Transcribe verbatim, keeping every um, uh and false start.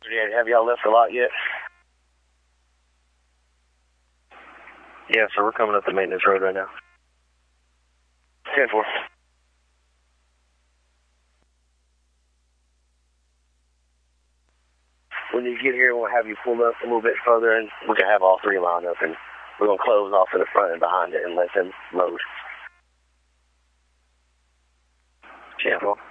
Yeah, have y'all left the lot yet? Yeah, so we're coming up the maintenance road right now. ten four. When you get here, we'll have you pull up a little bit further, and we can have all three lined up, and we're going to close off in the front and behind it and let them load. ten four.